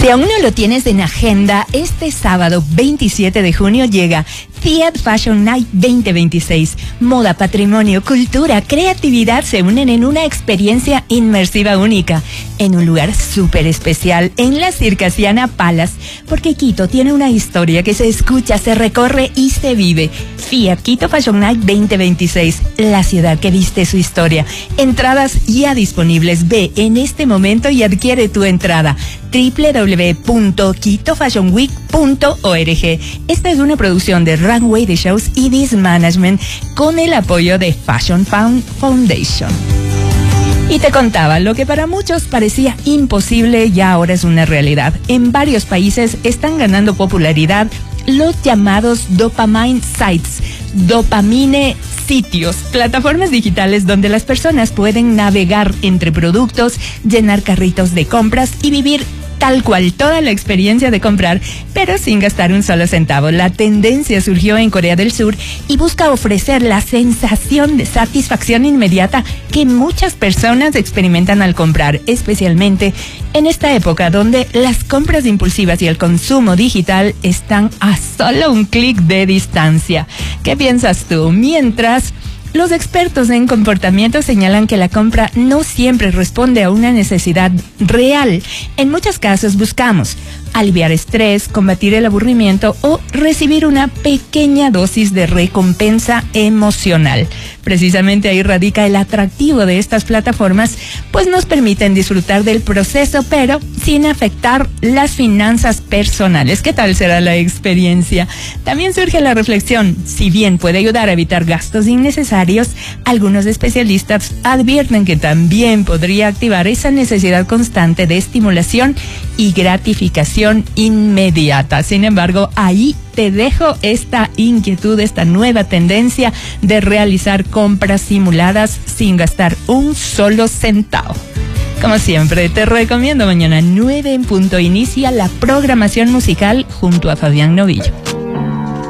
Si aún no lo tienes en agenda, este sábado 27 de junio llega Fiat Fashion Night 2026. Moda, patrimonio, cultura, creatividad se unen en una experiencia inmersiva única, en un lugar súper especial, en la Circasiana Palace, porque Quito tiene una historia que se escucha, se recorre y se vive. Fiat Quito Fashion Night 2026, la ciudad que viste su historia. Entradas ya disponibles. Ve en este momento y adquiere tu entrada. www.quitofashionweek.org. Esta es una producción de Runway de Shows y This Management con el apoyo de Fashion Foundation. Y te contaba, lo que para muchos parecía imposible ya ahora es una realidad. En varios países están ganando popularidad los llamados dopamine sites, dopamine sitios, plataformas digitales donde las personas pueden navegar entre productos, llenar carritos de compras y vivir tal cual toda la experiencia de comprar, pero sin gastar un solo centavo. La tendencia surgió en Corea del Sur y busca ofrecer la sensación de satisfacción inmediata que muchas personas experimentan al comprar, especialmente en esta época donde las compras impulsivas y el consumo digital están a solo un clic de distancia. ¿Qué piensas tú? Mientras, los expertos en comportamiento señalan que la compra no siempre responde a una necesidad real. En muchos casos buscamos aliviar estrés, combatir el aburrimiento o recibir una pequeña dosis de recompensa emocional. Precisamente ahí radica el atractivo de estas plataformas, pues nos permiten disfrutar del proceso, pero sin afectar las finanzas personales. ¿Qué tal será la experiencia? También surge la reflexión, si bien puede ayudar a evitar gastos innecesarios, algunos especialistas advierten que también podría activar esa necesidad constante de estimulación y gratificación inmediata. Sin embargo, ahí te dejo esta inquietud, esta nueva tendencia de realizar compras simuladas sin gastar un solo centavo. Como siempre, te recomiendo mañana 9 en punto inicia la programación musical junto a Fabián Novillo.